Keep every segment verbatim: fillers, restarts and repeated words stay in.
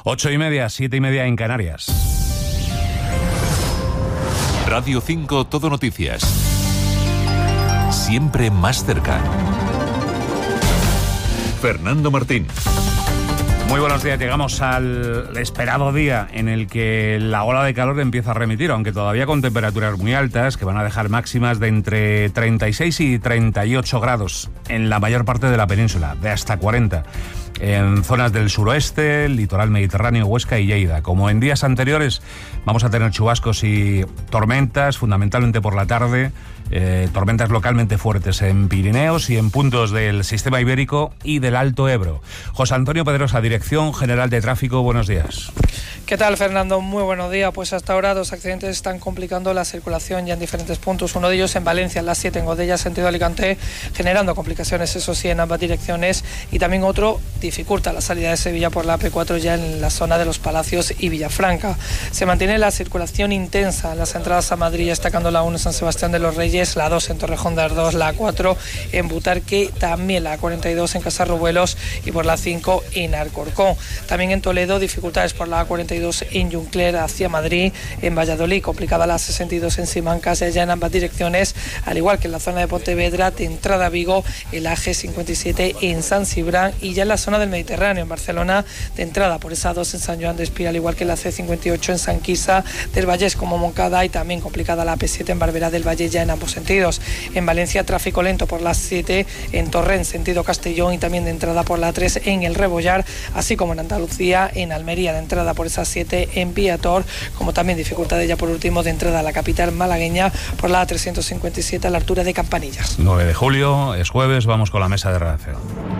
Ocho y media, siete y media en Canarias. Radio cinco Todo Noticias. Siempre más cerca. Fernando Martín. Muy buenos días, llegamos al esperado día en el que la ola de calor empieza a remitir, aunque todavía con temperaturas muy altas que van a dejar máximas de entre treinta y seis y treinta y ocho grados en la mayor parte de la península, de hasta cuarenta. En zonas del suroeste, el litoral mediterráneo, Huesca y Lleida. Como en días anteriores, vamos a tener chubascos y tormentas, fundamentalmente por la tarde, eh, tormentas localmente fuertes en Pirineos y en puntos del sistema ibérico y del Alto Ebro. José Antonio Pedrosa, Dirección General de Tráfico, buenos días. ¿Qué tal, Fernando? Muy buenos días. Pues hasta ahora dos accidentes están complicando la circulación ya en diferentes puntos. Uno de ellos en Valencia, en la siete, en Godella, sentido Alicante, generando complicaciones, eso sí, en ambas direcciones. Y también otro dificulta la salida de Sevilla por la A P cuatro ya en la zona de Los Palacios y Villafranca. Se mantiene la circulación intensa en las entradas a Madrid, destacando la uno en San Sebastián de los Reyes, la dos en Torrejón de Ardoz, la A cuatro en Butarque, también la A cuarenta y dos en Casarruelos y por la cinco en Alcorcón. También en Toledo, dificultades por la A cuarenta y dos en Juncler hacia Madrid, en Valladolid, complicada la sesenta y dos en Simancas, ya en ambas direcciones, al igual que en la zona de Pontevedra, de entrada a Vigo, el A G cincuenta y siete en San Cibrán y ya en la zona del Mediterráneo, en Barcelona, de entrada por esa dos en San Joan de Espí, al igual que la C cincuenta y ocho en San Quirze del Vallés como Moncada y también complicada la A P siete en Barberá del Valle ya en ambos sentidos. En Valencia, tráfico lento por la siete en Torrent, sentido Castellón y también de entrada por la tres en El Rebollar, así como en Andalucía, en Almería, de entrada por esa siete en Piator, como también dificultades ya por último de entrada a la capital malagueña por la A trescientos cincuenta y siete a la altura de Campanillas. nueve de julio, es jueves, vamos con la mesa de redacción.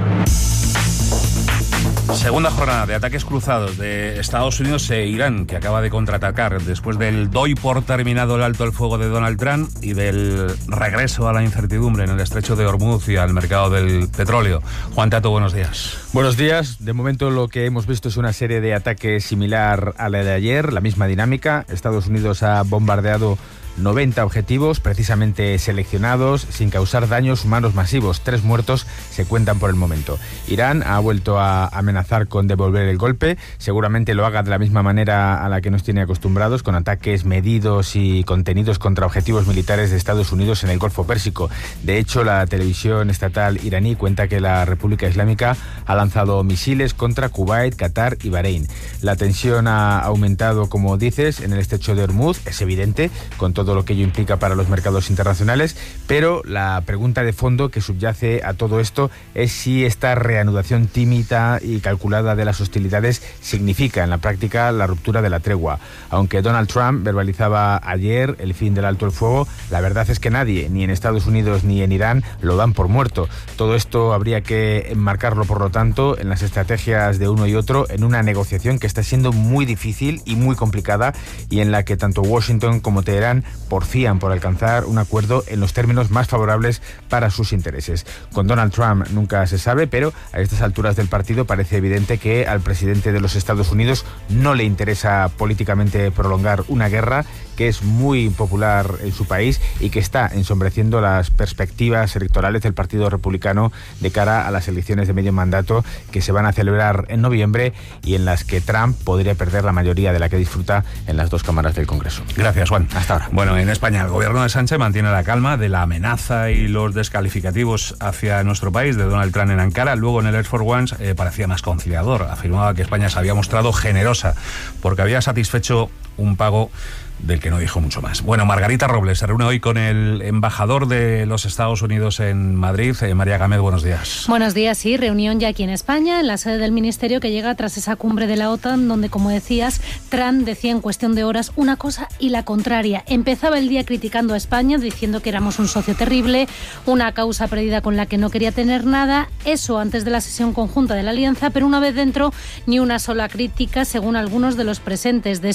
Segunda jornada de ataques cruzados de Estados Unidos e Irán, que acaba de contraatacar después del doy por terminado el alto el fuego de Donald Trump y del regreso a la incertidumbre en el estrecho de Hormuz y al mercado del petróleo. Juan Tato, buenos días. Buenos días. De momento lo que hemos visto es una serie de ataques similar a la de ayer, la misma dinámica. Estados Unidos ha bombardeado noventa objetivos precisamente seleccionados sin causar daños humanos masivos. Tres muertos se cuentan por el momento. Irán ha vuelto a amenazar con devolver el golpe. Seguramente lo haga de la misma manera a la que nos tiene acostumbrados, con ataques medidos y contenidos contra objetivos militares de Estados Unidos en el Golfo Pérsico. De hecho, la televisión estatal iraní cuenta que la República Islámica ha lanzado misiles contra Kuwait, Qatar y Bahrein. La tensión ha aumentado, como dices, en el estrecho de Hormuz. Es evidente, con todo todo lo que ello implica para los mercados internacionales, pero la pregunta de fondo que subyace a todo esto es si esta reanudación tímida y calculada de las hostilidades significa en la práctica la ruptura de la tregua. Aunque Donald Trump verbalizaba ayer el fin del alto el fuego, la verdad es que nadie, ni en Estados Unidos ni en Irán, lo dan por muerto. Todo esto habría que enmarcarlo, por lo tanto, en las estrategias de uno y otro, en una negociación que está siendo muy difícil y muy complicada y en la que tanto Washington como Teherán porfían por alcanzar un acuerdo en los términos más favorables para sus intereses. Con Donald Trump nunca se sabe, pero a estas alturas del partido parece evidente que al presidente de los Estados Unidos no le interesa políticamente prolongar una guerra que es muy popular en su país y que está ensombreciendo las perspectivas electorales del Partido Republicano de cara a las elecciones de medio mandato que se van a celebrar en noviembre y en las que Trump podría perder la mayoría de la que disfruta en las dos cámaras del Congreso. Gracias, Juan. Hasta ahora. Bueno, en España el gobierno de Sánchez mantiene la calma de la amenaza y los descalificativos hacia nuestro país de Donald Trump en Ankara. Luego en el Air Force One eh, parecía más conciliador. Afirmaba que España se había mostrado generosa porque había satisfecho un pago del que no dijo mucho más. Bueno, Margarita Robles se reúne hoy con el embajador de los Estados Unidos en Madrid. Eh, María Gámez, buenos días. Buenos días, sí, reunión ya aquí en España, en la sede del Ministerio, que llega tras esa cumbre de la OTAN, donde, como decías, Trump decía en cuestión de horas una cosa y la contraria. Empezaba el día criticando a España, diciendo que éramos un socio terrible, una causa perdida con la que no quería tener nada, eso antes de la sesión conjunta de la Alianza, pero una vez dentro, ni una sola crítica, según algunos de los presentes. Después,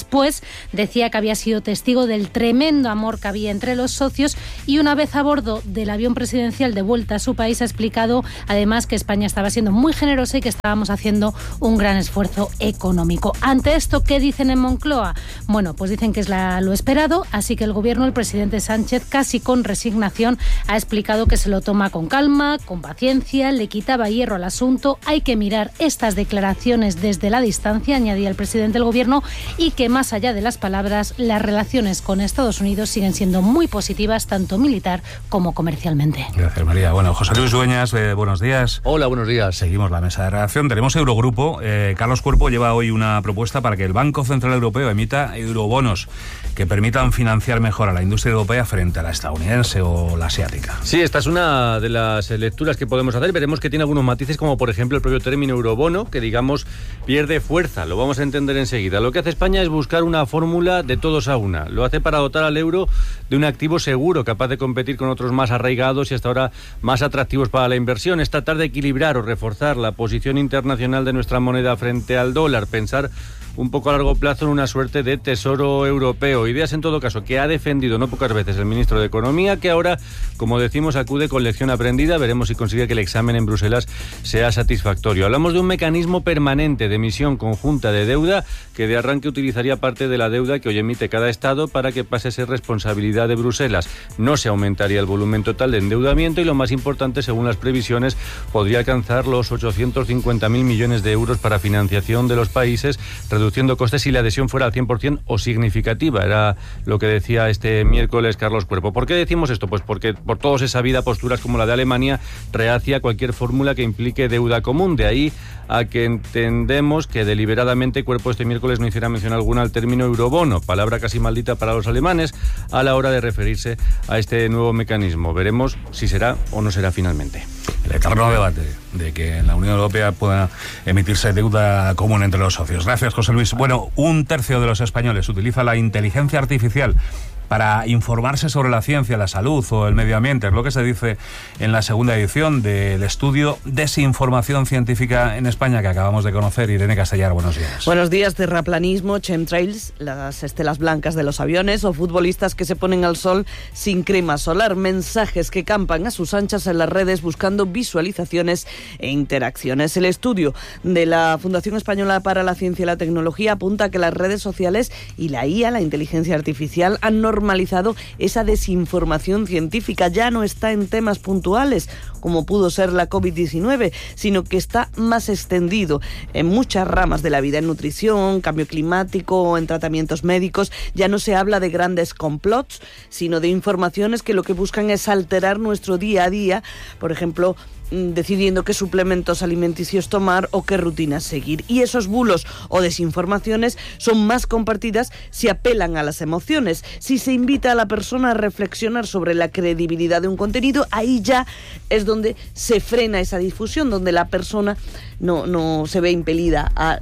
decía que había sido testigo del tremendo amor que había entre los socios y una vez a bordo del avión presidencial de vuelta a su país ha explicado además que España estaba siendo muy generosa y que estábamos haciendo un gran esfuerzo económico. Ante esto, ¿qué dicen en Moncloa? Bueno, pues dicen que es la, lo esperado, así que el gobierno, el presidente Sánchez, casi con resignación, ha explicado que se lo toma con calma, con paciencia, le quitaba hierro al asunto, hay que mirar estas declaraciones desde la distancia, añadía el presidente del gobierno, y que más allá de las palabras, las relaciones con Estados Unidos siguen siendo muy positivas, tanto militar como comercialmente. Gracias, María. Bueno, José Luis Dueñas, eh, buenos días. Hola, buenos días. Seguimos la mesa de redacción. Tenemos Eurogrupo. Eh, Carlos Cuerpo lleva hoy una propuesta para que el Banco Central Europeo emita eurobonos que permitan financiar mejor a la industria europea frente a la estadounidense o la asiática. Sí, esta es una de las lecturas que podemos hacer. Veremos que tiene algunos matices, como por ejemplo el propio término eurobono, que digamos pierde fuerza. Lo vamos a entender enseguida. Lo que hace España es buscar una fórmula de todos a una. Lo hace para dotar al euro de un activo seguro, capaz de competir con otros más arraigados y hasta ahora más atractivos para la inversión. Es tratar de equilibrar o reforzar la posición internacional de nuestra moneda frente al dólar. Pensar un poco a largo plazo en una suerte de tesoro europeo. Ideas, en todo caso, que ha defendido no pocas veces el ministro de Economía, que ahora, como decimos, acude con lección aprendida. Veremos si consigue que el examen en Bruselas sea satisfactorio. Hablamos de un mecanismo permanente de emisión conjunta de deuda que de arranque utilizaría parte de la deuda que hoy emite cada Estado para que pase a ser responsabilidad de Bruselas. No se aumentaría el volumen total de endeudamiento y, lo más importante, según las previsiones, podría alcanzar los ochocientos cincuenta mil millones de euros para financiación de los países, reduciendo costes si la adhesión fuera al cien por ciento o significativa. Era lo que decía este miércoles Carlos Cuerpo. ¿Por qué decimos esto? Pues porque por todos es sabida posturas como la de Alemania reacia a cualquier fórmula que implique deuda común. De ahí a que entendemos que deliberadamente Cuerpo este miércoles no hiciera mención alguna al término eurobono, palabra casi maldita para los alemanes, a la hora de referirse a este nuevo mecanismo. Veremos si será o no será finalmente. El eterno debate de que en la Unión Europea pueda emitirse deuda común entre los socios. Gracias, José Luis. Bueno, un tercio de los españoles utiliza la inteligencia artificial para informarse sobre la ciencia, la salud o el medio ambiente. Es lo que se dice en la segunda edición del estudio Desinformación Científica en España, que acabamos de conocer. Irene Castellar, buenos días. Buenos días. Terraplanismo, chemtrails, las estelas blancas de los aviones o futbolistas que se ponen al sol sin crema solar. Mensajes que campan a sus anchas en las redes buscando visualizaciones e interacciones. El estudio de la Fundación Española para la Ciencia y la Tecnología apunta a que las redes sociales y la I A, la inteligencia artificial, han normalizado normalizado esa desinformación científica. Ya no está en temas puntuales, como pudo ser la covid diecinueve, sino que está más extendido en muchas ramas de la vida, en nutrición, cambio climático, en tratamientos médicos. Ya no se habla de grandes complots, sino de informaciones que lo que buscan es alterar nuestro día a día, por ejemplo, decidiendo qué suplementos alimenticios tomar o qué rutinas seguir. Y esos bulos o desinformaciones son más compartidas si apelan a las emociones. Si se invita a la persona a reflexionar sobre la credibilidad de un contenido, ahí ya es donde se frena esa difusión, donde la persona no, no se ve impelida a,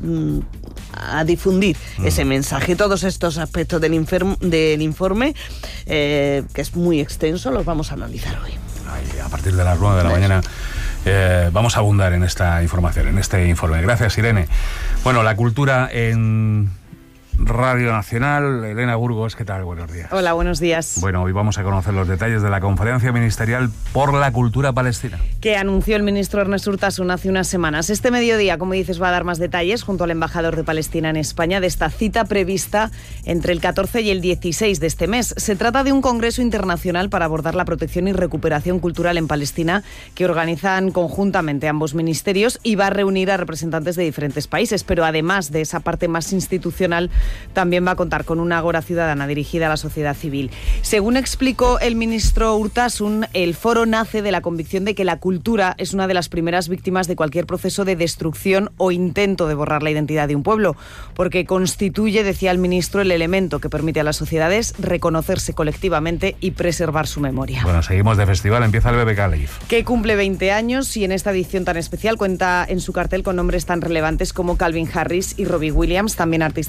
a difundir mm. ese mensaje. Todos estos aspectos del, inferm, del informe, eh, que es muy extenso, los vamos a analizar hoy. Ay, a partir de las nueve de la mañana eh, vamos a abundar en esta información, en este informe. Gracias, Irene. Bueno, la cultura en Radio Nacional. Elena Burgos, ¿qué tal? Buenos días. Hola, buenos días. Bueno, hoy vamos a conocer los detalles de la conferencia ministerial por la cultura palestina, que anunció el ministro Ernest Urtasun hace unas semanas. Este mediodía, como dices, va a dar más detalles junto al embajador de Palestina en España de esta cita prevista entre el catorce y el dieciséis de este mes. Se trata de un congreso internacional para abordar la protección y recuperación cultural en Palestina que organizan conjuntamente ambos ministerios y va a reunir a representantes de diferentes países, pero además de esa parte más institucional, también va a contar con una ágora ciudadana dirigida a la sociedad civil. Según explicó el ministro Urtasun, el foro nace de la convicción de que la cultura es una de las primeras víctimas de cualquier proceso de destrucción o intento de borrar la identidad de un pueblo, porque constituye, decía el ministro, el elemento que permite a las sociedades reconocerse colectivamente y preservar su memoria. Bueno, seguimos de festival, empieza el B B K Live, que cumple veinte años y en esta edición tan especial cuenta en su cartel con nombres tan relevantes como Calvin Harris y Robbie Williams, también artistas nacionales,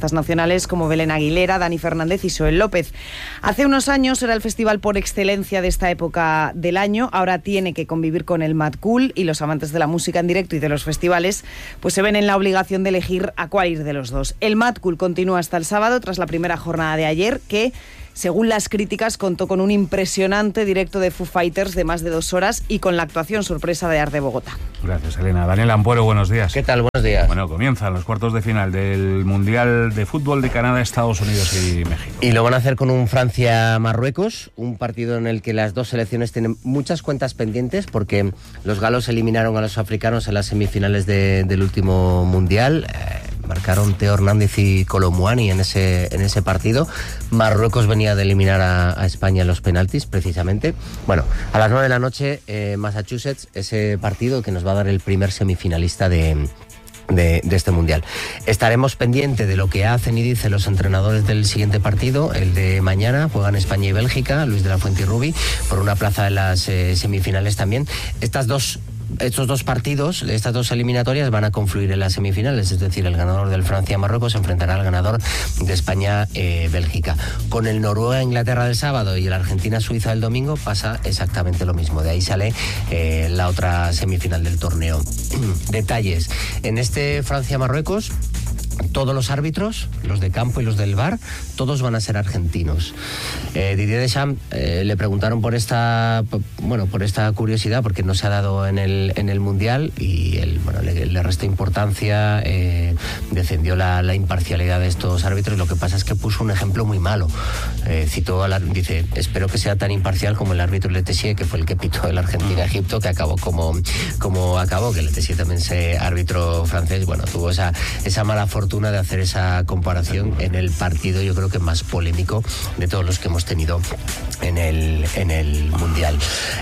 internacionales como Belén Aguilera, Dani Fernández y Soel López. Hace unos años era el festival por excelencia de esta época del año, ahora tiene que convivir con el Mad Cool, y los amantes de la música en directo y de los festivales pues se ven en la obligación de elegir a cuál ir de los dos. El Mad Cool continúa hasta el sábado tras la primera jornada de ayer, que según las críticas contó con un impresionante directo de Foo Fighters de más de dos horas y con la actuación sorpresa de Art de Bogotá. Gracias, Elena. Daniel Ampuero, buenos días. ¿Qué tal? Buenos días. Bueno, comienzan los cuartos de final del Mundial de Fútbol de Canadá, Estados Unidos y México. Y lo van a hacer con un Francia-Marruecos, un partido en el que las dos selecciones tienen muchas cuentas pendientes, porque los galos eliminaron a los africanos en las semifinales de, del último Mundial. Eh, marcaron Teo Hernández y Colomwani en ese, en ese partido. Marruecos venía de eliminar a, a España en los penaltis, precisamente. Bueno, a las nueve de la noche, eh, Massachusetts, ese partido que nos va a dar el primer semifinalista de... De, de este Mundial. Estaremos pendientes de lo que hacen y dicen los entrenadores del siguiente partido, el de mañana. Juegan España y Bélgica, Luis de la Fuente y Rubi, por una plaza en las eh, semifinales también. Estas dos Estos dos partidos, estas dos eliminatorias van a confluir en las semifinales, es decir, el ganador del Francia-Marruecos se enfrentará al ganador de España-Bélgica. Con el Noruega-Inglaterra del sábado y el Argentina-Suiza del domingo pasa exactamente lo mismo. De ahí sale eh, la otra semifinal del torneo. Detalles. En este Francia-Marruecos, todos los árbitros, los de campo y los del V A R, todos van a ser argentinos. Eh, Didier Deschamps eh, le preguntaron por esta, bueno, por esta curiosidad, porque no se ha dado en el en el Mundial, y él, bueno, le, le restó importancia, eh, defendió la, la imparcialidad de estos árbitros. Lo que pasa es que puso un ejemplo muy malo. Eh, citó a la, dice, espero que sea tan imparcial como el árbitro Le Tessier, que fue el que pitó el Argentina-Egipto, que acabó como, como acabó, que Le Tessier también se árbitro francés. Bueno, tuvo esa, esa mala fortuna de hacer esa comparación en el partido, yo creo que más polémico de todos los que hemos tenido en el, en el Mundial.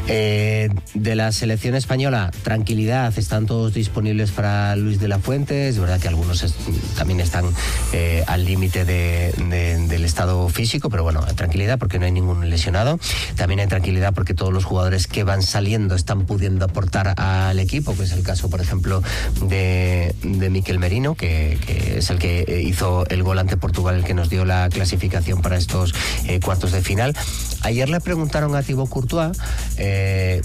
Eh, de la selección española, tranquilidad, están todos disponibles para Luis de la Fuente. Es verdad que algunos es, también están eh, al límite de, de, del estado físico, pero bueno, tranquilidad porque no hay ningún lesionado. También hay tranquilidad porque todos los jugadores que van saliendo están pudiendo aportar al equipo, que es el caso, por ejemplo, de, de Mikel Merino, que, que es el que hizo el gol ante Portugal, el que nos dio la clasificación para estos eh, cuartos de final. Ayer le preguntaron a Thibaut Courtois, eh,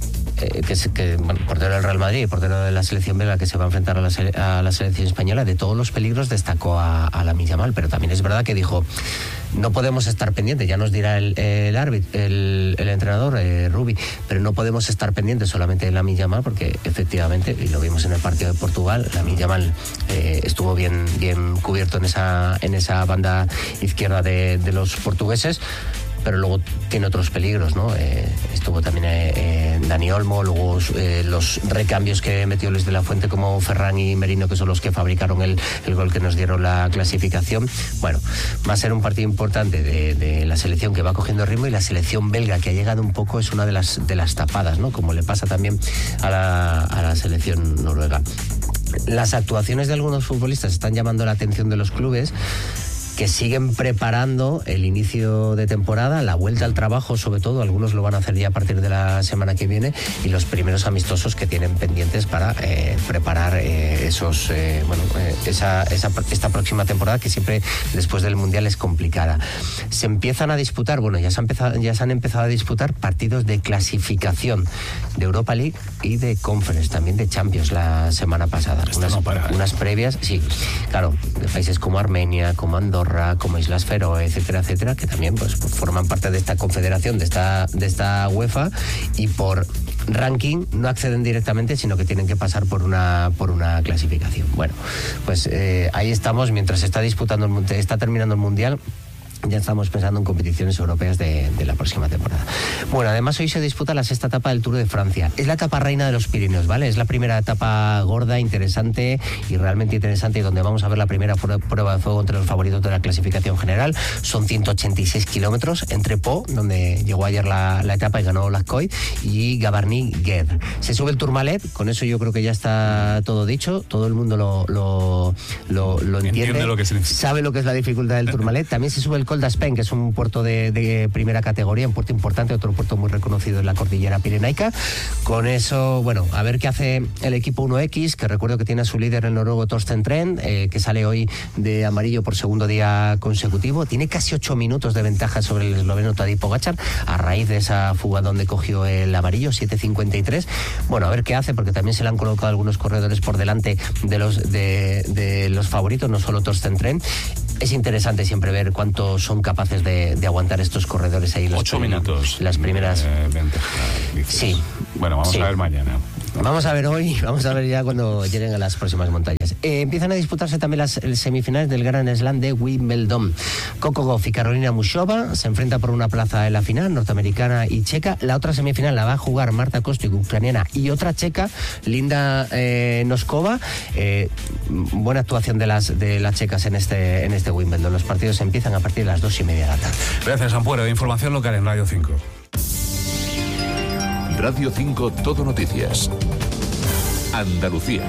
eh, que es que, bueno, portero del Real Madrid, portero de la selección belga, que se va a enfrentar a la, sele- a la selección española, de todos los peligros destacó a, a Lamine Yamal, pero también es verdad que dijo, no podemos estar pendientes, ya nos dirá el, el árbitro, el, el entrenador, eh, Rubi, pero no podemos estar pendientes solamente de Lamine Yamal, porque efectivamente, y lo vimos en el partido de Portugal, Lamine Yamal eh, estuvo bien, bien cubierto en esa, en esa banda izquierda de, de los portugueses, pero luego tiene otros peligros, ¿no? Eh, estuvo también eh, eh, Dani Olmo, luego eh, los recambios que metió Luis de la Fuente, como Ferran y Merino, que son los que fabricaron el, el gol que nos dieron la clasificación. Bueno, va a ser un partido importante de, de la selección, que va cogiendo ritmo, y la selección belga, que ha llegado un poco, es una de las, de las tapadas, ¿no? Como le pasa también a la, a la selección noruega. Las actuaciones de algunos futbolistas están llamando la atención de los clubes, que siguen preparando el inicio de temporada, la vuelta al trabajo, sobre todo. Algunos lo van a hacer ya a partir de la semana que viene, y los primeros amistosos que tienen pendientes para eh, preparar eh, esos eh, bueno eh, esa, esa esta próxima temporada, que siempre después del Mundial es complicada. Se empiezan a disputar, bueno, ya se han empezado, ya se han empezado a disputar partidos de clasificación de Europa League y de Conference, también de Champions la semana pasada. Unas, no para, ¿eh? unas previas, sí, claro, de países como Armenia, como Andorra, como Islas Feroe, etcétera, etcétera, que también pues forman parte de esta confederación, de esta, de esta UEFA, y por ranking no acceden directamente, sino que tienen que pasar por una, por una clasificación. Bueno, pues eh, ahí estamos, mientras se está disputando, el, está terminando el Mundial. Ya estamos pensando en competiciones europeas de, de la próxima temporada. Bueno, además hoy se disputa la sexta etapa del Tour de Francia. Es la etapa reina de los Pirineos, ¿vale? Es la primera etapa gorda, interesante y realmente interesante, y donde vamos a ver la primera prueba de fuego entre los favoritos de la clasificación general. Son ciento ochenta y seis kilómetros entre Pau, donde llegó ayer la, la etapa y ganó Lascoy, y Gavarnie-Guer. Se sube el Tourmalet, con eso yo creo que ya está todo dicho. Todo el mundo lo, lo, lo, lo entiende, entiende lo que sabe lo que es la dificultad del Tourmalet. También se sube el Col d'Aspen, que es un puerto de, de primera categoría, un puerto importante, otro puerto muy reconocido en la cordillera pirenaica. Con eso, bueno, a ver qué hace el equipo uno equis, que recuerdo que tiene a su líder el noruego Torsten Trend, eh, que sale hoy de amarillo por segundo día consecutivo. Tiene casi ocho minutos de ventaja sobre el esloveno Tadej Pogačar, a raíz de esa fuga donde cogió el amarillo, siete cincuenta y tres. Bueno, a ver qué hace, porque también se le han colocado algunos corredores por delante de los, de, de los favoritos, no solo Torsten Trend. Es interesante siempre ver cuánto son capaces de, de aguantar estos corredores ahí. Los Ocho minutos. Las primeras. Eh, ventaja, sí. Bueno, vamos sí. a ver mañana. Vamos a ver hoy, vamos a ver ya cuando lleguen a las próximas montañas. Eh, empiezan a disputarse también las semifinales del Grand Slam de Wimbledon. Coco Gauff y Karolina Muchova se enfrentan por una plaza en la final, norteamericana y checa. La otra semifinal la va a jugar Marta Kostyuk, ucraniana, y otra checa, Linda eh, Noskova. Eh, buena actuación de las de las checas en este en este Wimbledon. Los partidos empiezan a partir de las dos y media de la tarde. Gracias, Ampuero. Información local en Radio cinco. Radio cinco Todo Noticias. Andalucía.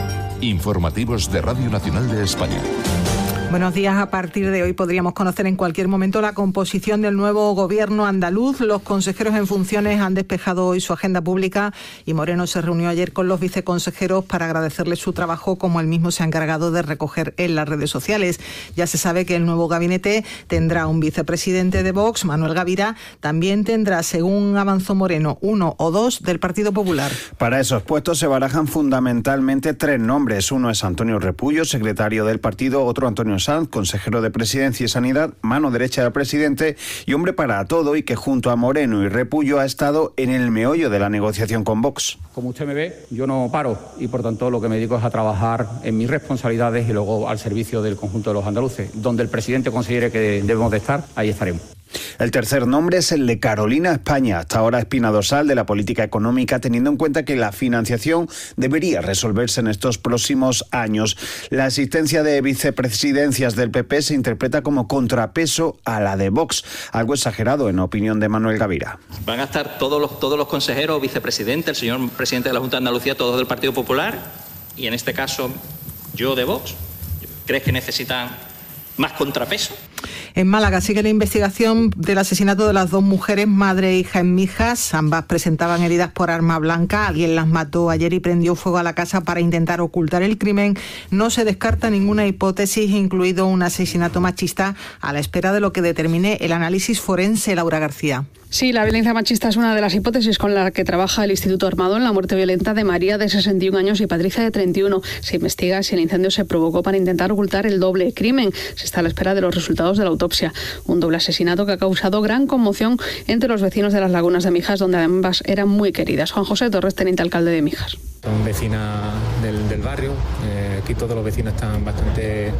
Informativos de Radio Nacional de España. Buenos días. A partir de hoy podríamos conocer en cualquier momento la composición del nuevo gobierno andaluz. Los consejeros en funciones han despejado hoy su agenda pública y Moreno se reunió ayer con los viceconsejeros para agradecerles su trabajo, como él mismo se ha encargado de recoger en las redes sociales. Ya se sabe que el nuevo gabinete tendrá un vicepresidente de Vox, Manuel Gavira. También tendrá, según avanzó Moreno, uno o dos del Partido Popular. Para esos puestos se barajan fundamentalmente tres nombres. Uno es Antonio Repullo, secretario del partido, otro Antonio Sanz, consejero de Presidencia y Sanidad, mano derecha del presidente y hombre para todo, y que junto a Moreno y Repullo ha estado en el meollo de la negociación con Vox. Como usted me ve, yo no paro y por tanto lo que me dedico es a trabajar en mis responsabilidades y luego al servicio del conjunto de los andaluces. Donde el presidente considere que debemos de estar, ahí estaremos. El tercer nombre es el de Carolina España, hasta ahora espina dorsal de la política económica, teniendo en cuenta que la financiación debería resolverse en estos próximos años. La existencia de vicepresidencias del P P se interpreta como contrapeso a la de Vox, algo exagerado en opinión de Manuel Gavira. Van a estar todos los, todos los consejeros, vicepresidente, el señor presidente de la Junta de Andalucía, todos del Partido Popular, y en este caso yo de Vox. ¿Crees que necesitan más contrapeso? En Málaga sigue la investigación del asesinato de las dos mujeres, madre e hija en Mijas. Ambas presentaban heridas por arma blanca. Alguien las mató ayer y prendió fuego a la casa para intentar ocultar el crimen. No se descarta ninguna hipótesis, incluido un asesinato machista, a la espera de lo que determine el análisis forense. Laura García. Sí, la violencia machista es una de las hipótesis con la que trabaja el Instituto Armado en la muerte violenta de María, de sesenta y un años, y Patricia, de treinta y uno. Se investiga si el incendio se provocó para intentar ocultar el doble crimen. Se está a la espera de los resultados de la autopsia. Un doble asesinato que ha causado gran conmoción entre los vecinos de las Lagunas de Mijas, donde ambas eran muy queridas. Juan José Torres, teniente alcalde de Mijas. Son vecinas del, del barrio. Eh, aquí todos los vecinos están bastante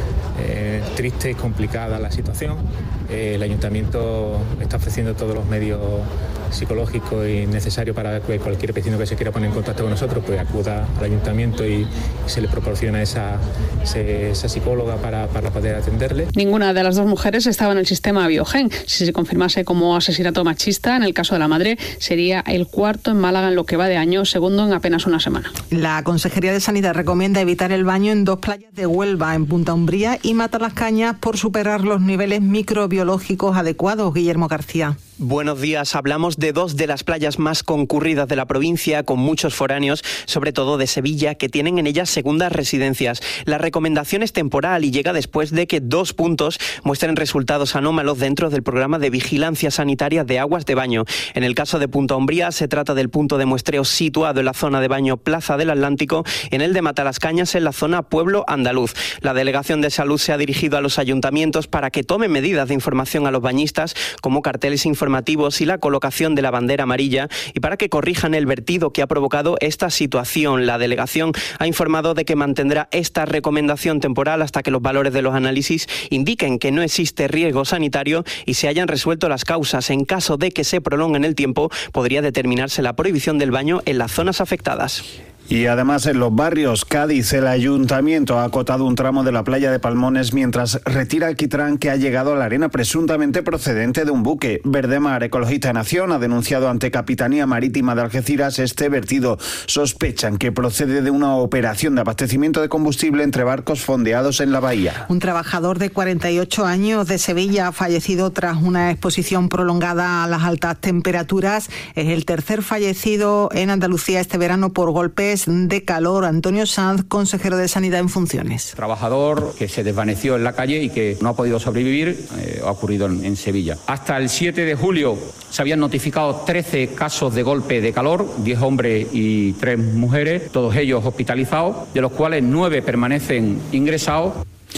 eh, tristes y complicada la situación. Eh, el ayuntamiento está ofreciendo todos los medios psicológicos y necesarios para que cualquier vecino que se quiera poner en contacto con nosotros pues acuda al ayuntamiento y, y se le proporciona esa, ese, esa psicóloga para, para poder atenderle. Ninguna de las dos mujeres estaba en el sistema Biogen. Si se confirmase como asesinato machista, en el caso de la madre, sería el cuarto en Málaga en lo que va de año, segundo en apenas una semana. La Consejería de Sanidad recomienda evitar el baño en dos playas de Huelva, en Punta Umbría y Matalascañas, por superar los niveles microbiológicos adecuados. Guillermo García. Buenos días. Hablamos de dos de las playas más concurridas de la provincia, con muchos foráneos, sobre todo de Sevilla, que tienen en ellas segundas residencias. La recomendación es temporal y llega después de que dos puntos muestren resultados anómalos dentro del programa de vigilancia sanitaria de aguas de baño. En el caso de Punta Umbría se trata del punto de muestreo situado en la zona de baño Plaza del Atlántico, en el de Matalascañas en la zona Pueblo Andaluz. La Delegación de Salud se ha dirigido a los ayuntamientos para que tomen medidas de información a los bañistas, como carteles informativos y la colocación de la bandera amarilla, y para que corrijan el vertido que ha provocado esta situación. La delegación ha informado de que mantendrá esta recomendación temporal hasta que los valores de los análisis indiquen que no existe riesgo sanitario y se hayan resuelto las causas. En caso de que se prolongue en el tiempo, podría determinarse la prohibición del baño en las zonas afectadas. Y además en los barrios Cádiz, el ayuntamiento ha acotado un tramo de la playa de Palmones mientras retira alquitrán que ha llegado a la arena presuntamente procedente de un buque. Verdemar, Ecologista de Nación, ha denunciado ante Capitanía Marítima de Algeciras este vertido. Sospechan que procede de una operación de abastecimiento de combustible entre barcos fondeados en la bahía. Un trabajador de cuarenta y ocho años de Sevilla ha fallecido tras una exposición prolongada a las altas temperaturas. Es el tercer fallecido en Andalucía este verano por golpes de calor. Antonio Sanz, consejero de Sanidad en funciones. Trabajador que se desvaneció en la calle y que no ha podido sobrevivir, eh, ha ocurrido en, en Sevilla. Hasta el siete de julio se habían notificado trece casos de golpe de calor, diez hombres y tres mujeres, todos ellos hospitalizados, de los cuales nueve permanecen ingresados.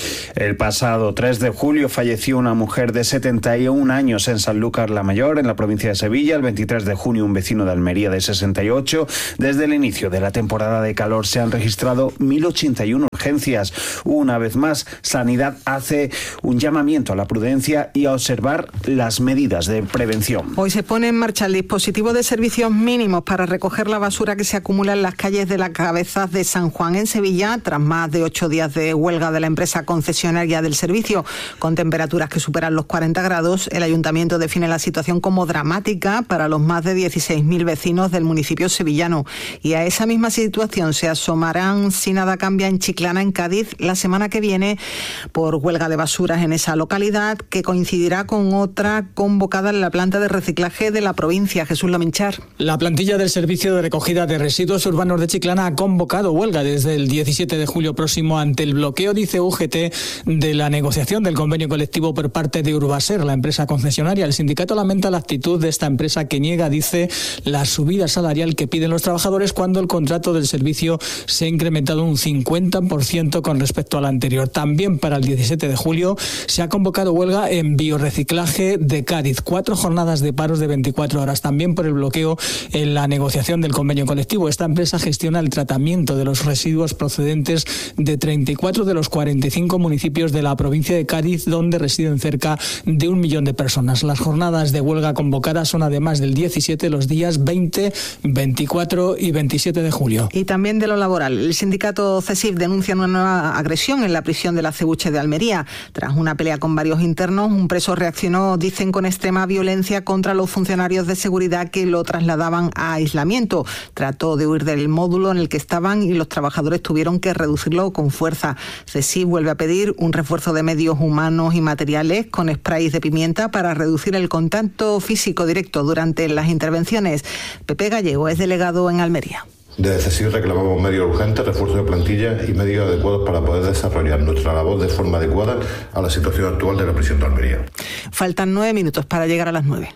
El pasado tres de julio falleció una mujer de setenta y un años en Sanlúcar la Mayor, en la provincia de Sevilla. El veintitrés de junio un vecino de Almería de sesenta y ocho. Desde el inicio de la temporada de calor se han registrado mil ochenta y uno urgencias. Una vez más, Sanidad hace un llamamiento a la prudencia y a observar las medidas de prevención. Hoy se pone en marcha el dispositivo de servicios mínimos para recoger la basura que se acumula en las calles de las Cabezas de San Juan en Sevilla, tras más de ocho días de huelga de la empresa concesionaria del servicio. Con temperaturas que superan los cuarenta grados, el ayuntamiento define la situación como dramática para los más de dieciséis mil vecinos del municipio sevillano. Y a esa misma situación se asomarán, si nada cambia, en Chiclana, en Cádiz, la semana que viene, por huelga de basuras en esa localidad, que coincidirá con otra convocada en la planta de reciclaje de la provincia. Jesús Laminchar. La plantilla del Servicio de Recogida de Residuos Urbanos de Chiclana ha convocado huelga desde el diecisiete de julio próximo ante el bloqueo, dice U G T, de la negociación del convenio colectivo por parte de Urbaser, la empresa concesionaria. El sindicato lamenta la actitud de esta empresa que niega, dice, la subida salarial que piden los trabajadores cuando el contrato del servicio se ha incrementado un cincuenta por ciento con respecto al anterior. También para el diecisiete de julio se ha convocado huelga en Biorreciclaje de Cádiz. Cuatro jornadas de paros de veinticuatro horas, también por el bloqueo en la negociación del convenio colectivo. Esta empresa gestiona el tratamiento de los residuos procedentes de treinta y cuatro de los cuarenta y cinco municipios de la provincia de Cádiz, donde residen cerca de un millón de personas. Las jornadas de huelga convocadas son, además del diecisiete, los días veinte, veinticuatro y veintisiete de julio. Y también de lo laboral. El sindicato CESIF denuncia una nueva agresión en la prisión de la Acebuche de Almería. Tras una pelea con varios internos, un preso reaccionó, dicen, con extrema violencia contra los funcionarios de seguridad que lo trasladaban a aislamiento. Trató de huir del módulo en el que estaban y los trabajadores tuvieron que reducirlo con fuerza. CESIF vuelve a pedir un refuerzo de medios humanos y materiales con sprays de pimienta para reducir el contacto físico directo durante las intervenciones. Pepe Gallego es delegado en Almería. Desde CESIF reclamamos medios urgentes, refuerzo de plantilla y medios adecuados para poder desarrollar nuestra labor de forma adecuada a la situación actual de la prisión de Almería. Faltan nueve minutos para llegar a las nueve.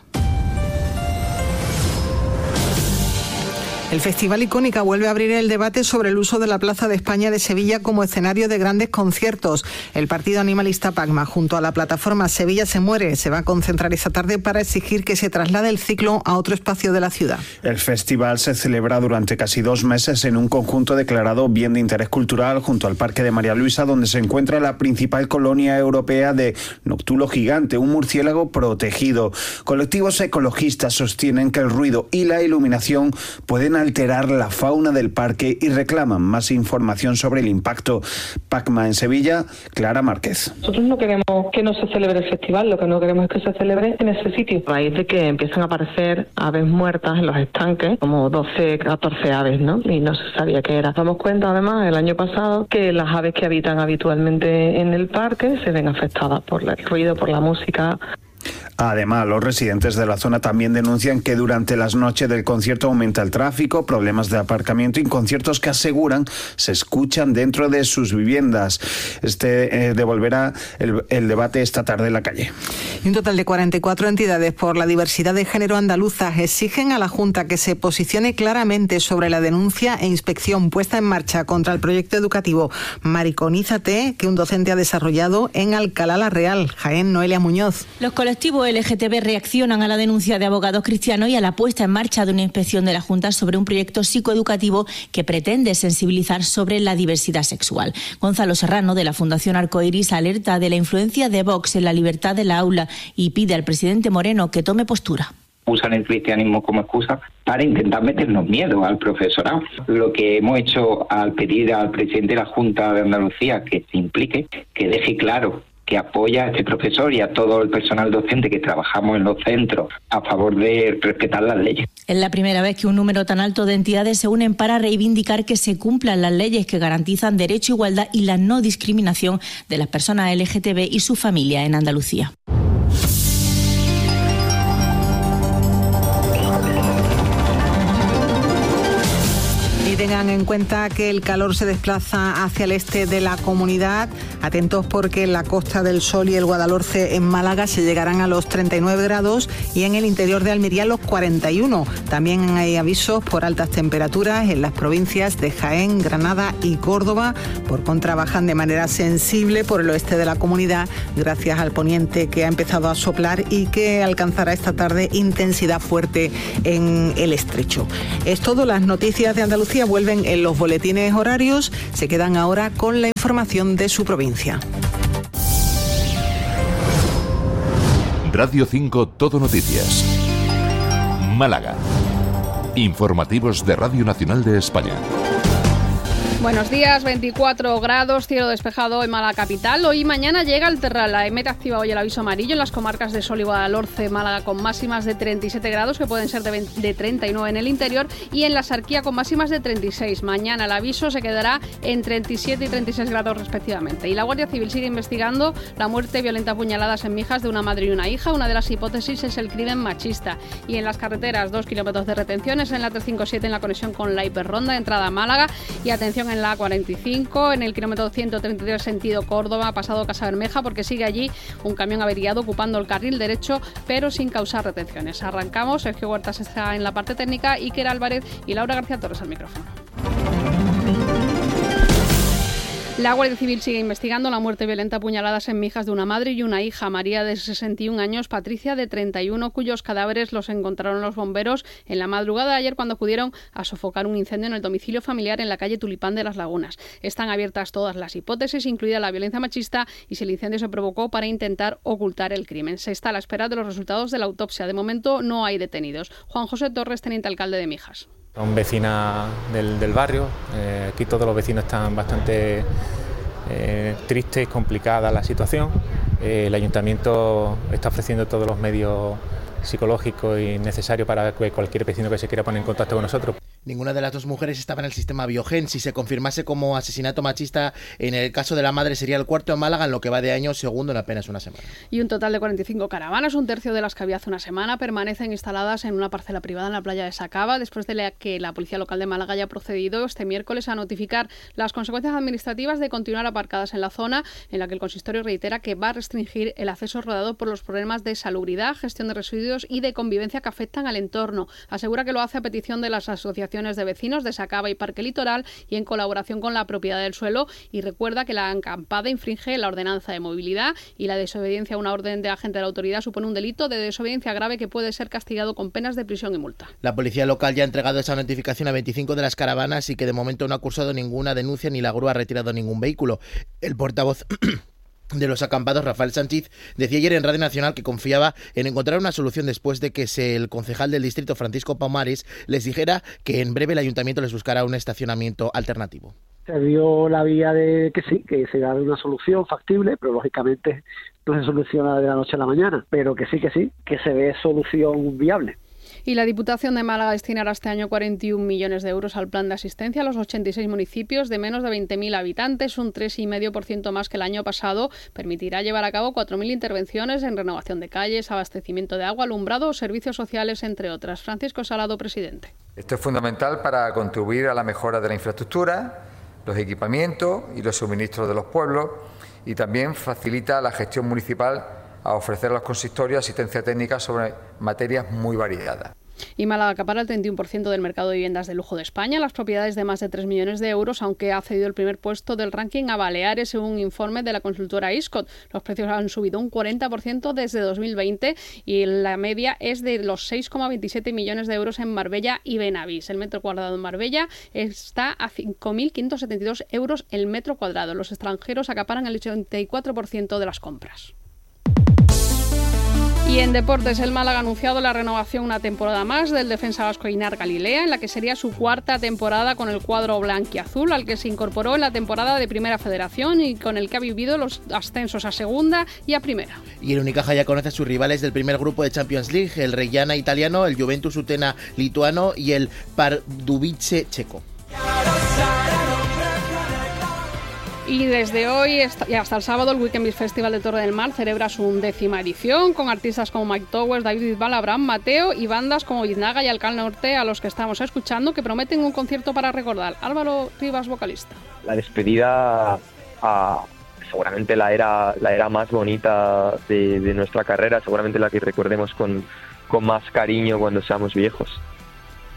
El Festival Icónica vuelve a abrir el debate sobre el uso de la Plaza de España de Sevilla como escenario de grandes conciertos. El partido animalista PACMA, junto a la plataforma Sevilla se muere, se va a concentrar esta tarde para exigir que se traslade el ciclo a otro espacio de la ciudad. El festival se celebra durante casi dos meses en un conjunto declarado bien de interés cultural junto al Parque de María Luisa, donde se encuentra la principal colonia europea de noctulo gigante, un murciélago protegido. Colectivos ecologistas sostienen que el ruido y la iluminación pueden alterar la fauna del parque y reclaman más información sobre el impacto. PACMA en Sevilla, Clara Márquez. Nosotros no queremos que no se celebre el festival, lo que no queremos es que se celebre en ese sitio. A raíz de que empiezan a aparecer aves muertas en los estanques, como doce, catorce aves, ¿no? Y no se sabía qué era. Nos damos cuenta, además, el año pasado, que las aves que habitan habitualmente en el parque se ven afectadas por el ruido, por la música. Además, los residentes de la zona también denuncian que durante las noches del concierto aumenta el tráfico, problemas de aparcamiento y conciertos que aseguran se escuchan dentro de sus viviendas. Este eh, devolverá el, el debate esta tarde en la calle. Y un total de cuarenta y cuatro entidades por la diversidad de género andaluzas exigen a la Junta que se posicione claramente sobre la denuncia e inspección puesta en marcha contra el proyecto educativo Mariconízate que un docente ha desarrollado en Alcalá la Real. Jaén, Noelia Muñoz. Los colectivos L G T B reaccionan a la denuncia de Abogados Cristianos y a la puesta en marcha de una inspección de la Junta sobre un proyecto psicoeducativo que pretende sensibilizar sobre la diversidad sexual. Gonzalo Serrano, de la Fundación Arcoiris, alerta de la influencia de Vox en la libertad de la aula y pide al presidente Moreno que tome postura. usan el cristianismo como excusa para intentar meternos miedo al profesorado. Lo que hemos hecho al pedir al presidente de la Junta de Andalucía que se implique, que deje claro que apoya a este profesor y a todo el personal docente que trabajamos en los centros a favor de respetar las leyes. Es la primera vez que un número tan alto de entidades se unen para reivindicar que se cumplan las leyes que garantizan derecho, igualdad y la no discriminación de las personas L G T B y su familia en Andalucía. Y tengan en cuenta que el calor se desplaza hacia el este de la comunidad. Atentos porque en la Costa del Sol y el Guadalhorce en Málaga se llegarán a los treinta y nueve grados y en el interior de Almería los cuarenta y uno. También hay avisos por altas temperaturas en las provincias de Jaén, Granada y Córdoba. Por contra, bajan de manera sensible por el oeste de la comunidad gracias al poniente que ha empezado a soplar y que alcanzará esta tarde intensidad fuerte en el estrecho. Es todo. Las noticias de Andalucía vuelven en los boletines horarios. Se quedan ahora con la información de su provincia. Radio cinco Todo Noticias. Málaga. Informativos de Radio Nacional de España. Buenos días, veinticuatro grados, cielo despejado en Málaga capital. Hoy y mañana llega el terral. La E M E T activa hoy el aviso amarillo en las comarcas de Sol y Guadalhorce, Málaga con máximas de treinta y siete grados, que pueden ser de, veinte, de treinta y nueve en el interior, y en la Sarquía con máximas de treinta y seis. Mañana el aviso se quedará en treinta y siete y treinta y seis grados respectivamente. Y la Guardia Civil sigue investigando la muerte violenta a puñaladas en Mijas de una madre y una hija. Una de las hipótesis es el crimen machista. Y en las carreteras, dos kilómetros de retenciones en la trescientos cincuenta y siete en la conexión con la hiperronda, entrada a Málaga, y atención en la A cuarenta y cinco, en el kilómetro ciento treinta y tres sentido Córdoba, pasado Casa Bermeja, porque sigue allí un camión averiado ocupando el carril derecho, pero sin causar retenciones. Arrancamos. Sergio Huertas está en la parte técnica, Iker Álvarez y Laura García Torres al micrófono. La Guardia Civil sigue investigando la muerte violenta a puñaladas en Mijas de una madre y una hija, María de sesenta y un años, Patricia de treinta y uno, cuyos cadáveres los encontraron los bomberos en la madrugada de ayer cuando acudieron a sofocar un incendio en el domicilio familiar en la calle Tulipán de las Lagunas. Están abiertas todas las hipótesis, incluida la violencia machista, y si el incendio se provocó para intentar ocultar el crimen. Se está a la espera de los resultados de la autopsia. De momento no hay detenidos. Juan José Torres, teniente alcalde de Mijas. Son vecinas del, del barrio, eh, aquí todos los vecinos están bastante eh, tristes, complicada la situación. Eh, el ayuntamiento está ofreciendo todos los medios psicológicos y necesarios para que cualquier vecino que se quiera poner en contacto con nosotros. Ninguna de las dos mujeres estaba en el sistema Biogen. Si se confirmase como asesinato machista en el caso de la madre, sería el cuarto en Málaga en lo que va de año, segundo en apenas una semana. Y un total de cuarenta y cinco caravanas, un tercio de las que había hace una semana, permanecen instaladas en una parcela privada en la playa de Sacaba, después de la que la Policía Local de Málaga haya procedido este miércoles a notificar las consecuencias administrativas de continuar aparcadas en la zona, en la que el consistorio reitera que va a restringir el acceso rodado por los problemas de salubridad, gestión de residuos y de convivencia que afectan al entorno. Asegura que lo hace a petición de las asociaciones de vecinos de Sacaba y Parque Litoral y en colaboración con la propiedad del suelo, y recuerda que la acampada infringe la ordenanza de movilidad y la desobediencia a una orden de agente de la autoridad supone un delito de desobediencia grave que puede ser castigado con penas de prisión y multa. La Policía Local ya ha entregado esa notificación a veinticinco de las caravanas y que de momento no ha cursado ninguna denuncia ni la grúa ha retirado ningún vehículo. El portavoz de los acampados, Rafael Sánchez, decía ayer en Radio Nacional que confiaba en encontrar una solución después de que el concejal del distrito, Francisco Paumares, les dijera que en breve el ayuntamiento les buscará un estacionamiento alternativo. Se dio la vía de que sí, que se da una solución factible, pero lógicamente no se soluciona de la noche a la mañana, pero que sí, que sí, que se ve solución viable. Y la Diputación de Málaga destinará este año cuarenta y un millones de euros al plan de asistencia a los ochenta y seis municipios de menos de veinte mil habitantes, un tres coma cinco por ciento más que el año pasado. Permitirá llevar a cabo cuatro mil intervenciones en renovación de calles, abastecimiento de agua, alumbrado o servicios sociales, entre otras. Francisco Salado, presidente. Esto es fundamental para contribuir a la mejora de la infraestructura, los equipamientos y los suministros de los pueblos, y también facilita la gestión municipal a ofrecer a los consistorios asistencia técnica sobre materias muy variadas. Y Málaga acapara el treinta y uno por ciento del mercado de viviendas de lujo de España, las propiedades de más de tres millones de euros, aunque ha cedido el primer puesto del ranking a Baleares, según un informe de la consultora Iscot. Los precios han subido un cuarenta por ciento desde dos mil veinte y la media es de los seis coma veintisiete millones de euros en Marbella y Benavís. El metro cuadrado en Marbella está a cinco mil quinientos setenta y dos euros el metro cuadrado. Los extranjeros acaparan el ochenta y cuatro por ciento de las compras. Y en deportes, el Málaga ha anunciado la renovación una temporada más del defensa vasco Einar Galilea, en la que sería su cuarta temporada con el cuadro blanquiazul, al que se incorporó en la temporada de Primera Federación y con el que ha vivido los ascensos a Segunda y a Primera. Y el Unicaja ya conoce a sus rivales del primer grupo de Champions League, el Reggiana italiano, el Juventus Utena lituano y el Pardubice checo. Y desde hoy y hasta el sábado, el Weekend Beat Festival de Torre del Mar celebra su undécima edición, con artistas como Mike Towers, David Bisbal, Abraham Mateo y bandas como Biznaga y Alcal Norte, a los que estamos escuchando, que prometen un concierto para recordar. Álvaro Rivas, vocalista. La despedida a seguramente la era, la era más bonita de, de nuestra carrera, seguramente la que recordemos con, con más cariño cuando seamos viejos.